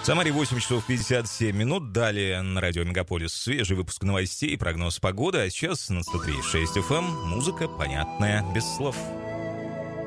Самаре 8 часов 57 минут. Далее на радио Мегаполис свежий выпуск новостей и прогноз погоды. А сейчас на 103.6 FM музыка понятная без слов.